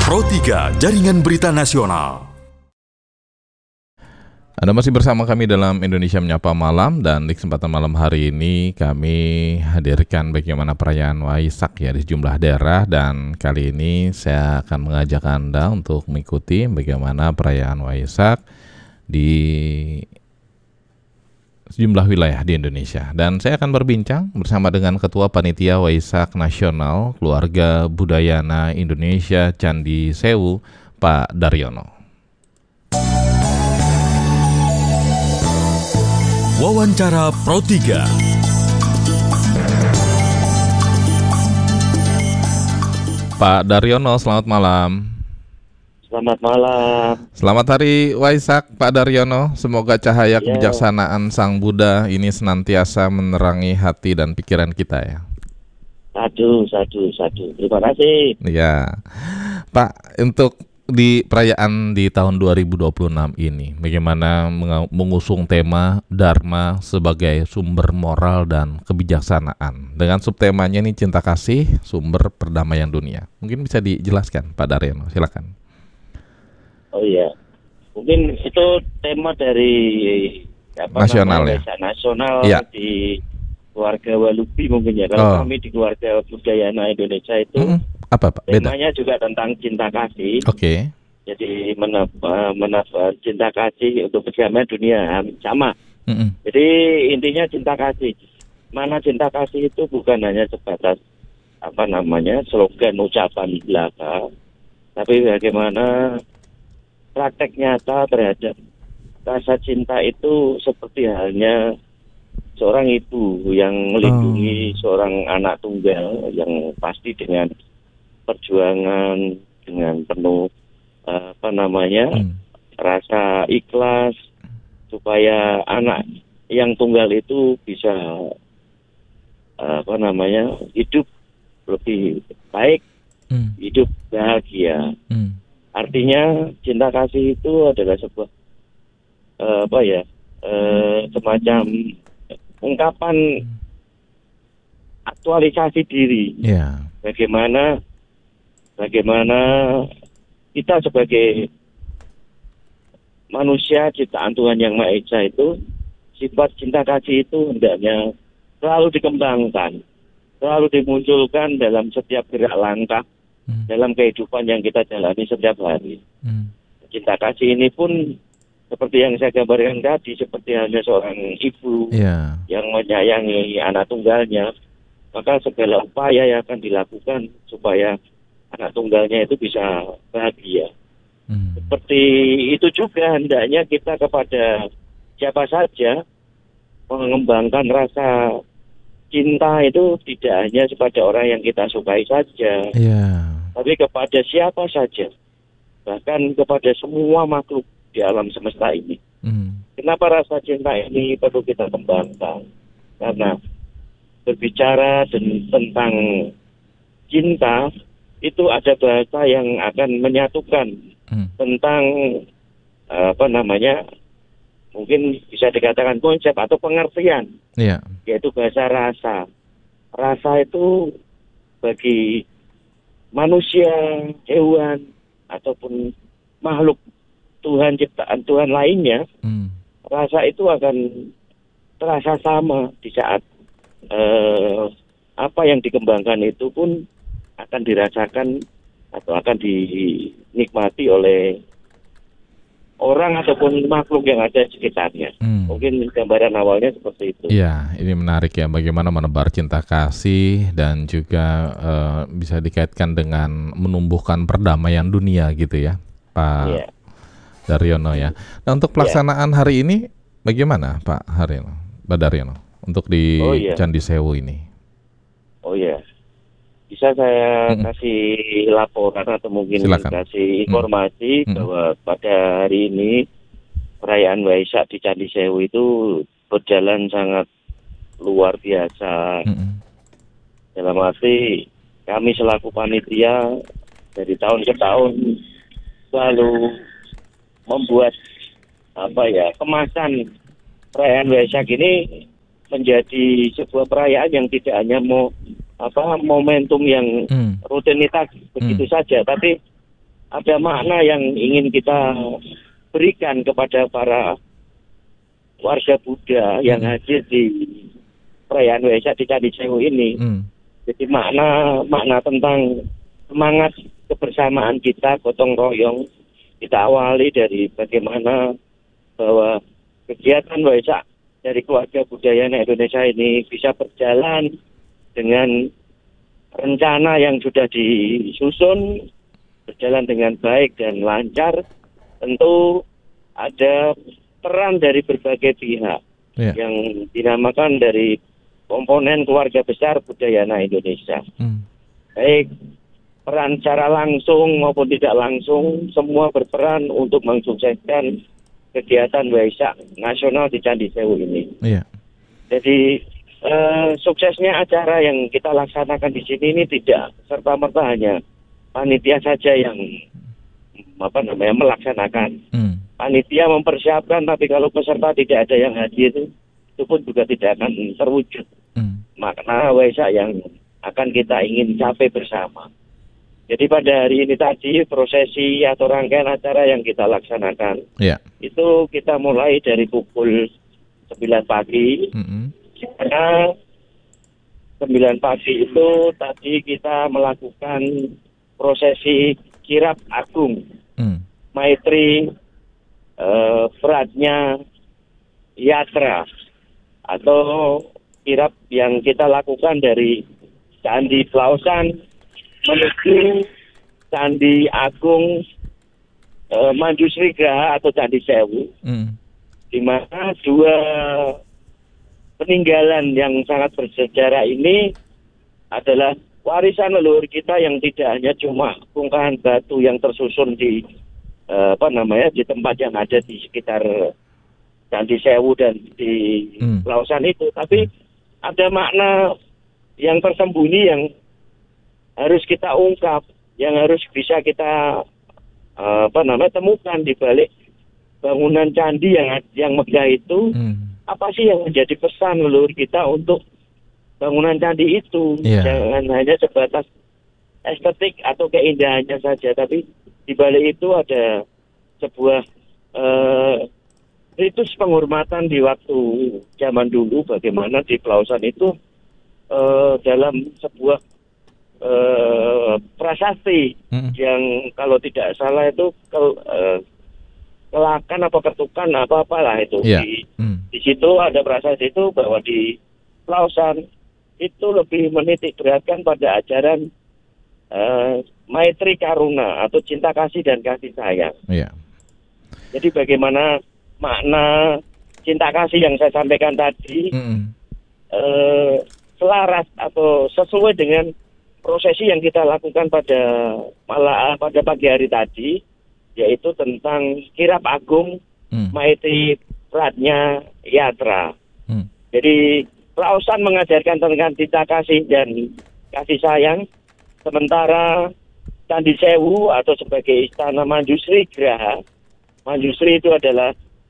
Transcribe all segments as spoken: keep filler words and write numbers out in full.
Pro tiga, Jaringan Berita Nasional. Anda masih bersama kami dalam Indonesia Menyapa Malam, dan di kesempatan malam hari ini kami hadirkan bagaimana perayaan Waisak ya di sejumlah daerah, dan kali ini saya akan mengajak Anda untuk mengikuti bagaimana perayaan Waisak di sejumlah wilayah di Indonesia. Dan saya akan berbincang bersama dengan Ketua Panitia Waisak Nasional Keluarga Budayana Indonesia Candi Sewu, Pak Daryono. Wawancara Pro tiga. Pak Daryono, selamat malam. Selamat malam. Selamat Hari Waisak, Pak Daryono. Semoga cahaya Ya. kebijaksanaan Sang Buddha ini senantiasa menerangi hati dan pikiran kita ya. Satu, satu, satu. Terima kasih. Ya, Pak, untuk di perayaan di tahun dua ribu dua puluh enam ini, bagaimana menga- mengusung tema Dharma sebagai sumber moral dan kebijaksanaan, dengan subtemanya ini cinta kasih, sumber perdamaian dunia. Mungkin bisa dijelaskan, Pak Daryono, silakan. Oh iya, mungkin itu tema dari apa Nasional namanya, ya? Waisak nasional Iya. di keluarga Walubi mungkin ya. Kalau Oh. kami di keluarga Budayana Indonesia itu Mm-mm. Apa, Pak? Beda? temanya juga tentang cinta kasih. Oke. Jadi menapa, menapa cinta kasih untuk perdamaian dunia sama. Mm-mm. Jadi intinya cinta kasih. Mana cinta kasih itu bukan hanya sebatas apa namanya slogan ucapan belaka, tapi bagaimana praktek nyata terhadap rasa cinta itu, seperti halnya seorang ibu yang melindungi seorang anak tunggal yang pasti dengan perjuangan, dengan penuh eh, apa namanya Mm. rasa ikhlas supaya anak yang tunggal itu bisa eh, apa namanya hidup lebih baik, Mm. hidup bahagia. Mm. Artinya cinta kasih itu adalah sebuah eh, apa ya eh, semacam ungkapan aktualisasi diri. Ya. Bagaimana bagaimana kita sebagai manusia ciptaan Tuhan Yang Maha Esa itu, sifat cinta kasih itu hendaknya selalu dikembangkan, selalu dimunculkan dalam setiap gerak langkah Mm. dalam kehidupan yang kita jalani setiap hari. Mm. Cinta kasih ini pun seperti yang saya gambarkan tadi, seperti halnya seorang ibu Ya. yang menyayangi anak tunggalnya, maka segala upaya yang akan dilakukan supaya anak tunggalnya itu bisa bahagia. Mm. Seperti itu juga hendaknya kita kepada siapa saja mengembangkan rasa cinta itu tidak hanya kepada orang yang kita sukai saja, Ya. tapi kepada siapa saja, bahkan kepada semua makhluk di alam semesta ini. Mm. Kenapa rasa cinta ini perlu kita kembangkan? Karena berbicara den- tentang cinta itu ada bahasa yang akan menyatukan Mm. tentang eh, apa namanya, mungkin bisa dikatakan konsep atau pengertian, Ya. yaitu bahasa rasa. Rasa itu bagi manusia, hewan, ataupun makhluk Tuhan ciptaan Tuhan lainnya, Mm. rasa itu akan terasa sama di saat eh, apa yang dikembangkan itu pun akan dirasakan atau akan dinikmati oleh orang ataupun makhluk yang ada di sekitarnya. Mm. Mungkin gambaran awalnya seperti itu. Iya, ini menarik ya, bagaimana menebar cinta kasih dan juga eh, bisa dikaitkan dengan menumbuhkan perdamaian dunia gitu ya, Pak Iya. Daryono ya. Nah, untuk pelaksanaan hari ini bagaimana, Pak Haryono, Pak Daryono, untuk di Oh, iya. Candi Sewu ini? Oh ya, bisa saya Mm-mm. kasih laporan atau mungkin Silakan. kasih informasi Mm-mm. bahwa pada hari ini perayaan Waisak di Candi Sewu itu berjalan sangat luar biasa. Mm-mm. Dalam arti kami selaku panitia dari tahun ke tahun selalu membuat apa ya kemasan perayaan Waisak ini menjadi sebuah perayaan yang tidak hanya mau apa momentum yang Hmm. rutinitas begitu Hmm. saja, tapi ada makna yang ingin kita berikan kepada para warga Buddha yang Hmm. hadir di perayaan Waisak di Candi Sewu ini. Hmm. Jadi makna makna tentang semangat kebersamaan kita, gotong royong, kita awali dari bagaimana bahwa kegiatan Waisak dari keluarga budaya Indonesia ini bisa berjalan dengan rencana yang sudah disusun, berjalan dengan baik dan lancar. Tentu ada peran dari berbagai pihak Ya. yang dinamakan dari komponen keluarga besar Budayana Indonesia. Hmm. Baik peran secara langsung maupun tidak langsung, semua berperan untuk mensukseskan kegiatan Waisak nasional di Candi Sewu ini. Iya. Jadi eh, suksesnya acara yang kita laksanakan di sini ini tidak serta-merta hanya panitia saja yang apa namanya melaksanakan. Hmm. Panitia mempersiapkan, tapi kalau peserta tidak ada yang hadir, itu pun juga tidak akan terwujud Hmm. makna Waisak yang akan kita ingin capai bersama. Jadi pada hari ini tadi prosesi atau rangkaian acara yang kita laksanakan Iya. itu kita mulai dari pukul sembilan pagi. Hmm. Karena sembilan pagi itu tadi kita melakukan prosesi kirap agung Hmm. Maitri eh, Pratnya Yatra atau kirap yang kita lakukan dari Candi Pelausan menuju Candi Agung eh, Manjusri Graha atau Candi Sewu, Hmm. di mana dua peninggalan yang sangat bersejarah ini adalah warisan leluhur kita yang tidak hanya cuma bongkahan batu yang tersusun di eh, apa namanya di tempat yang ada di sekitar Candi Sewu dan di Hmm. Pelausan itu, tapi ada makna yang tersembunyi yang harus kita ungkap, yang harus bisa kita eh, apa namanya temukan di balik bangunan candi yang yang megah itu. Hmm. Apa sih yang menjadi pesan leluhur kita untuk bangunan candi itu? Iya. Jangan hanya sebatas estetik atau keindahannya saja, tapi di balik itu ada sebuah eh, ritus penghormatan di waktu zaman dulu, bagaimana di Pelausan itu eh, dalam sebuah eh, prasasti Hmm. yang kalau tidak salah itu ke, eh, kelakan apa ketukan apa apalah itu. Iya. Di, Hmm. di situ ada prasasti itu bahwa di Pelausan itu lebih menitik beratkan pada ajaran eh, Maitri Karuna atau cinta kasih dan kasih sayang. Iya. Jadi bagaimana makna cinta kasih yang saya sampaikan tadi Hmm. eh, selaras atau sesuai dengan prosesi yang kita lakukan pada malam pada pagi hari tadi, yaitu tentang kirap agung Hmm. Maitri Pratnya Yatra. Hmm. Jadi Pelausan mengajarkan tentang cinta kasih dan kasih sayang, sementara Candi Sewu atau sebagai istana Manjusri Graha, Manjusri itu adalah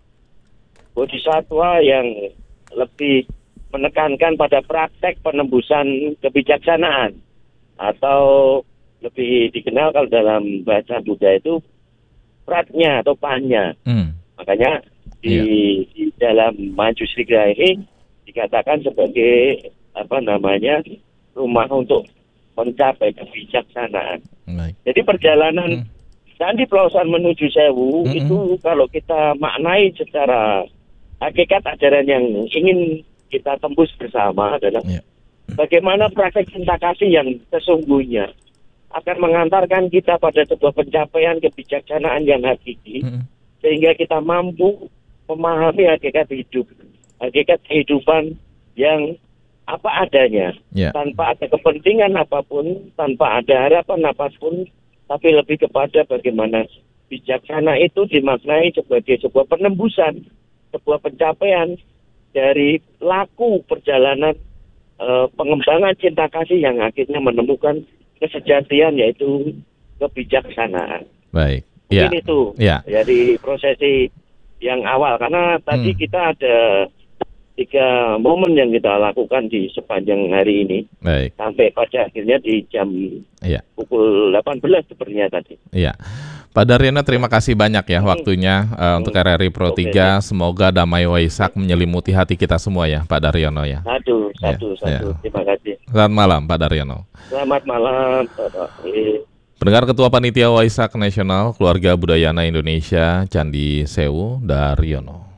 bodhisatwa yang lebih menekankan pada praktek penembusan kebijaksanaan, atau lebih dikenal kalau dalam bahasa Buddha itu pratnya atau panya. Hmm. Makanya di, Iya. di dalam Manjusri Graha ini dikatakan sebagai apa namanya rumah untuk mencapai kebijaksanaan. Baik. Jadi perjalanan Hmm. Candi Pelausan menuju Sewu Mm-mm. itu kalau kita maknai secara hakikat ajaran yang ingin kita tembus bersama adalah Iya. bagaimana praktek cinta kasih yang sesungguhnya akan mengantarkan kita pada sebuah pencapaian kebijaksanaan yang hakiki, Hmm. sehingga kita mampu memahami hakikat hidup, hakikat kehidupan yang apa adanya, Iya. tanpa ada kepentingan apapun, tanpa ada harapan apapun, tapi lebih kepada bagaimana bijaksana itu dimaknai sebagai sebuah penembusan, sebuah pencapaian dari laku perjalanan eh, pengembangan cinta kasih yang akhirnya menemukan kesejatian, yaitu kebijaksanaan. Baik. Iya. Mungkin itu Iya. dari prosesi yang awal, karena tadi Hmm. kita ada tiga momen yang kita lakukan di sepanjang hari ini Baik. sampai pada akhirnya di jam Iya. pukul delapan belas sepertinya tadi. Iya. Pak Daryono, terima kasih banyak ya waktunya uh, untuk R R I Pro Oke, tiga. Semoga damai Waisak menyelimuti hati kita semua ya, Pak Daryono ya. Satu, Ya, satu, ya. satu. Terima kasih. Selamat malam, Pak Daryono. Selamat malam, Bapak. Eh. Pendengar Ketua Panitia Waisak Nasional Keluarga Budayana Indonesia Candi Sewu Daryono.